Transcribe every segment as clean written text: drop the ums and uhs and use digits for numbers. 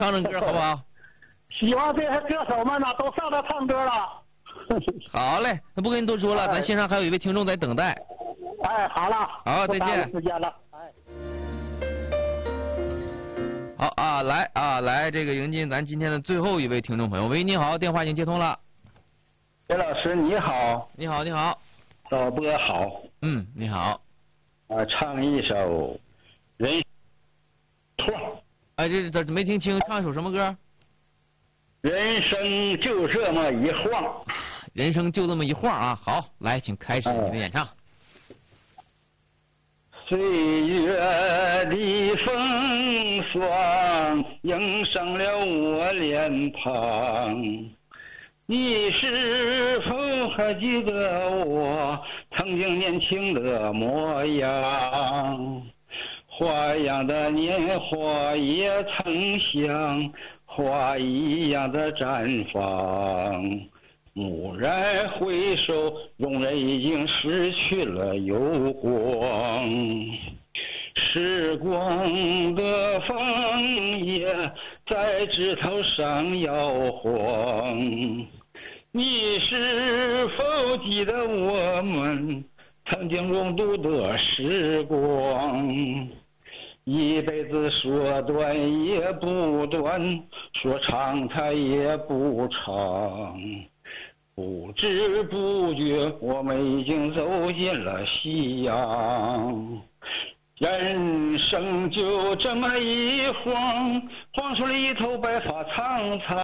唱唱歌好不好？ 希望这些歌手们呢都上来唱歌了。 好嘞，那不跟你多说了，咱线上还有一位听众在等待。 哎，好了。 好，再见。 时间了。哎。 好啊，来，这个迎接咱今天的最后一位听众朋友。喂，你好，电话已经接通了。 叶老师你好。 你好，你好。 导播好。 你好。 唱一首人错。 哎，这没听清，唱一首什么歌？ 人生就这么一晃。 人生就这么一晃啊！好，来，请开始你的演唱。 岁月的风霜映上了我脸庞，你是否还记得我曾经年轻的模样？花样的年华也曾像花一样的绽放，蓦然回首，容人已经失去了幽光。时光的枫叶在枝头上摇晃，你是否记得我们曾经共度的时光？一辈子说短也不短，说长它也不长，不知不觉我们已经走进了夕阳。人生就这么一晃，晃出了一头白发苍苍，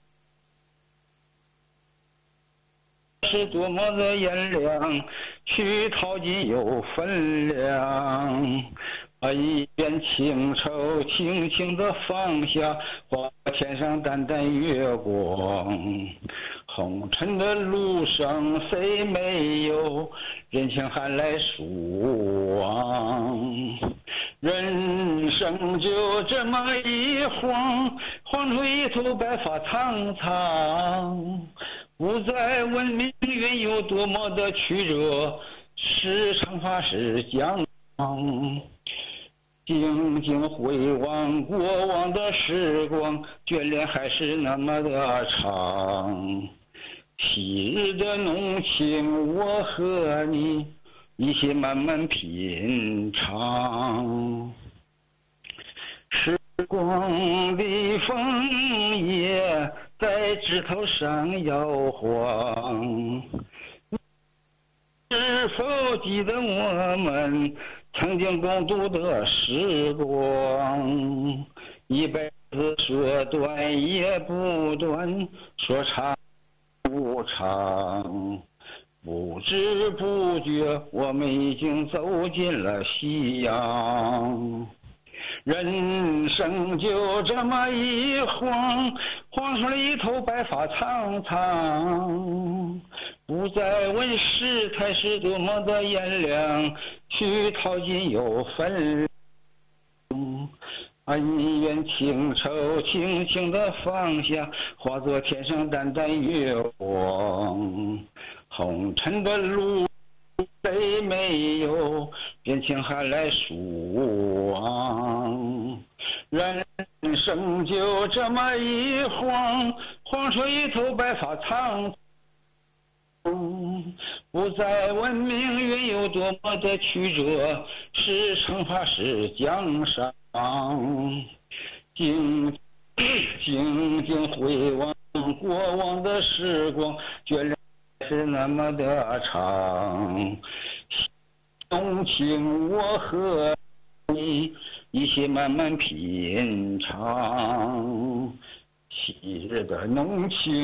是多么的炎凉，去淘金有分量。一边轻抽轻轻地放下，花天上淡淡月光。红尘的路上谁没有人情还来数望？人生就这么一晃，晃出一头白发苍苍，不再问命运有多么的曲折，是长发是江洋。静静回望过往的时光，眷恋还是那么的长。昔日的浓情，我和你一起慢慢品尝。时光的枫叶在枝头上摇晃，是否记得我们曾经共度的时光？一辈子说短也不短，说长不长，不知不觉我们已经走进了夕阳。人生就这么一晃，晃出了一头白发苍苍，不再问世态是多么的炎凉，去淘金有分量。恩怨情仇轻轻地放下，化作天上淡淡月光。红尘的路谁没有人情还来数望？人生就这么一晃，晃出一头白发苍苍，不再问命运有多么的曲折，是惩罚是奖赏。静静回望过往的时光，眷恋是那么的长。浓情我和你一起慢慢品尝，昔日的浓情